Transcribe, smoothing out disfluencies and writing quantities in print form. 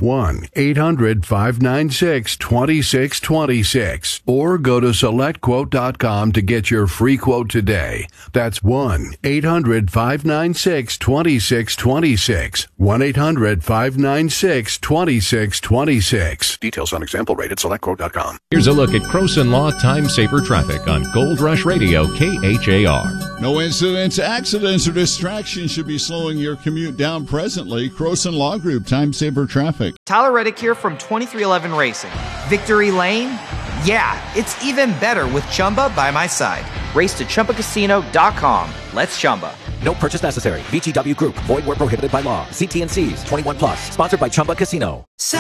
1-800-596-2626 or go to SelectQuote.com to get your free quote today. That's 1-800-596-2626. 1-800-596-2626. Details on example rate at SelectQuote.com. Here's a look at Croson Law Time Saver Traffic on Gold Rush Radio, KHAR. No incidents, accidents, or distractions should be slowing your commute down presently. Croson Law Group, Time Saver Traffic. Tyler Reddick here from 2311 Racing. Victory Lane? Yeah, it's even better with Chumba by my side. Race to ChumbaCasino.com. Let's Chumba. No purchase necessary. VGW Group. Void where prohibited by law. See T&Cs. 21 plus. Sponsored by Chumba Casino.